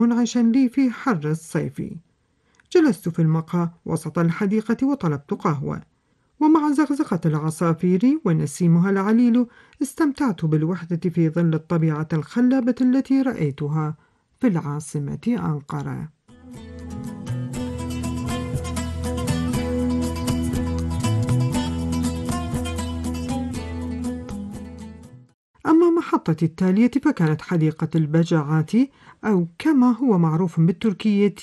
منعشا لي في حر الصيف. جلست في المقهى وسط الحديقة وطلبت قهوة، ومع زغزغة العصافير ونسيمها العليل استمتعت بالوحدة في ظل الطبيعة الخلابة التي رأيتها في العاصمة أنقرة. أما محطتي التالية فكانت حديقة البجعات، أو كما هو معروف بالتركية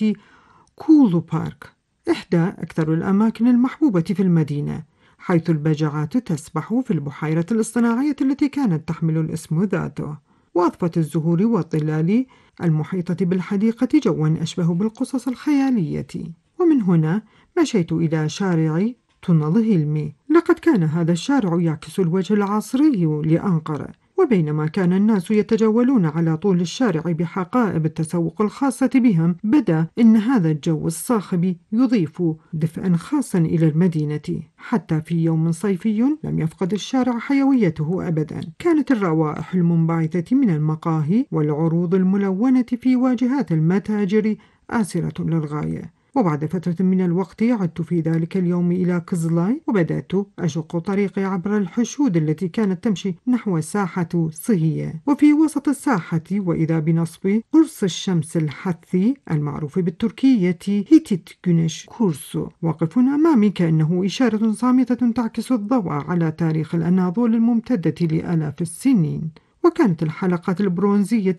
كولو بارك، إحدى أكثر الأماكن المحبوبة في المدينة، حيث البجعات تسبح في البحيرة الاصطناعية التي كانت تحمل الاسم ذاته. وأضفت الزهور والظلال المحيطة بالحديقة جواً أشبه بالقصص الخيالية. ومن هنا مشيت إلى شارع تونل هيلمي. لقد كان هذا الشارع يعكس الوجه العصري لأنقرة، وبينما كان الناس يتجولون على طول الشارع بحقائب التسوق الخاصة بهم، بدا إن هذا الجو الصاخب يضيف دفئا خاصا إلى المدينة. حتى في يوم صيفي لم يفقد الشارع حيويته أبدا. كانت الروائح المنبعثة من المقاهي والعروض الملونة في واجهات المتاجر آسرة للغاية. وبعد فترة من الوقت عدت في ذلك اليوم إلى كزلاي، وبدأت أشق طريقي عبر الحشود التي كانت تمشي نحو ساحة صهية. وفي وسط الساحة وإذا بنصب قرص الشمس الحثي المعروف بالتركية هيتيت جونش كورسو واقف أمامي كأنه إشارة صامتة تعكس الضوء على تاريخ الأناضول الممتدة لآلاف السنين. وكانت الحلقات البرونزية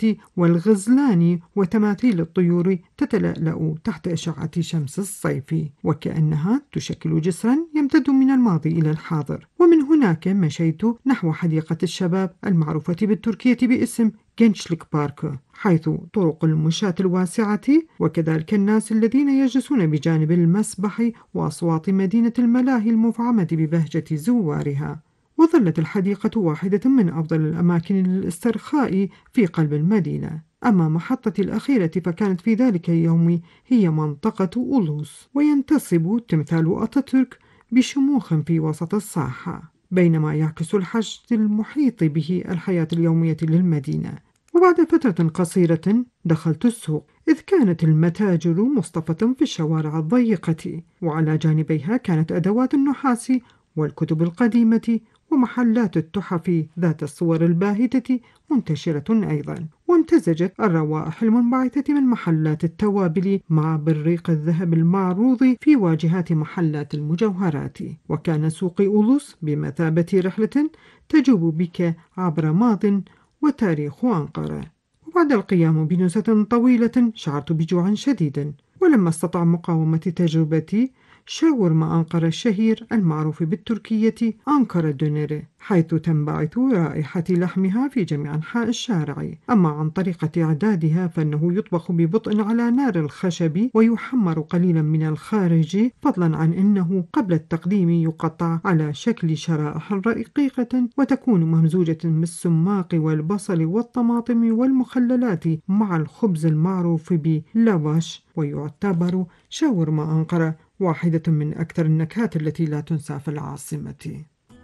والغزلان وتماثيل الطيور تتلألأ تحت أشعة شمس الصيف، وكأنها تشكل جسرا يمتد من الماضي إلى الحاضر. ومن هناك مشيت نحو حديقة الشباب المعروفة بالتركية باسم جنشليك بارك، حيث طرق المشاة الواسعة وكذلك الناس الذين يجلسون بجانب المسبح وأصوات مدينة الملاهي المفعمة ببهجة زوارها. وظلت الحديقة واحدة من أفضل الأماكن للاسترخاء في قلب المدينة. أما محطتي الأخيرة فكانت في ذلك اليوم هي منطقة أولوس، وينتصب تمثال أتاتورك بشموخ في وسط الساحة، بينما يعكس الحشد المحيط به الحياة اليومية للمدينة. وبعد فترة قصيرة دخلت السوق، إذ كانت المتاجر مصطفة في الشوارع الضيقة، وعلى جانبيها كانت أدوات النحاس والكتب القديمة ومحلات التحف ذات الصور الباهتة منتشرة أيضا. وامتزجت الروائح المنبعثة من محلات التوابل مع بريق الذهب المعروض في واجهات محلات المجوهرات. وكان سوق أولوس بمثابة رحلة تجوب بك عبر ماض وتاريخ أنقرة. وبعد القيام بنزهة طويلة شعرت بجوع شديد، ولما استطاع مقاومة تجربتي شاورما أنقرة الشهير المعروف بالتركية أنقرة دونيري، حيث تنبعث رائحة لحمها في جميع أنحاء الشارع. أما عن طريقة إعدادها فإنه يطبخ ببطء على نار الخشب ويحمر قليلا من الخارج، فضلا عن أنه قبل التقديم يقطع على شكل شرائح رقيقة وتكون ممزوجة بالسماق والبصل والطماطم والمخللات مع الخبز المعروف بلافاش. ويعتبر شاورما أنقرة واحدة من أكثر النكهات التي لا تنسى في العاصمة.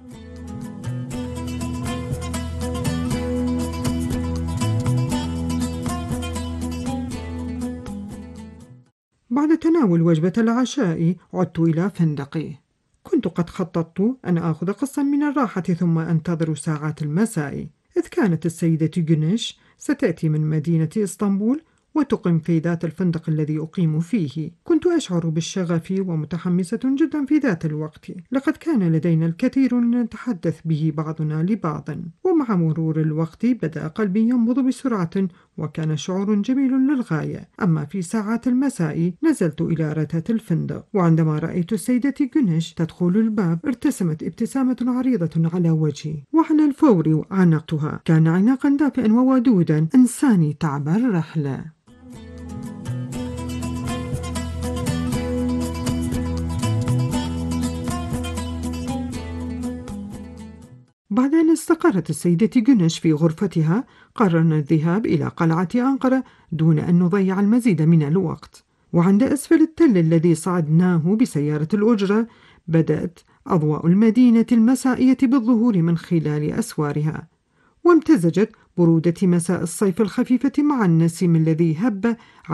بعد تناول وجبة العشاء عدت إلى فندقي. كنت قد خططت أن آخذ قسطا من الراحة ثم أنتظر ساعات المساء، إذ كانت السيدة جونيش ستأتي من مدينة إسطنبول وتقيم في ذات الفندق الذي أقيم فيه. كنت أشعر بالشغف ومتحمسة جدا في ذات الوقت. لقد كان لدينا الكثير نتحدث به بعضنا لبعض، ومع مرور الوقت بدأ قلبي ينبض بسرعة، وكان شعور جميل للغاية. أما في ساعات المساء نزلت إلى رتات الفندق، وعندما رأيت السيدة جونيش تدخل الباب ارتسمت ابتسامة عريضة على وجهي، وعلى الفور عانقتها. كان عناقا دافئا وودودا أنساني تعب الرحلة. بعد أن استقرت السيدة جونيش في غرفتها قررنا الذهاب إلى قلعة أنقرة دون أن نضيع المزيد من الوقت. وعند أسفل التل الذي صعدناه بسيارة الأجرة بدأت أضواء المدينة المسائية بالظهور من خلال أسوارها، وامتزجت برودة مساء الصيف الخفيفة مع النسيم الذي هب